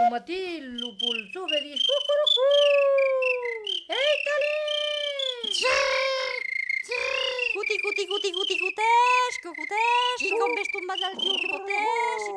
al matí l'úpul sube dice cucurucú. Ei, talent! Cuti, cuti, cuti, cuti, cutesc, cutesc, i com ves tombat el xiu que potesc,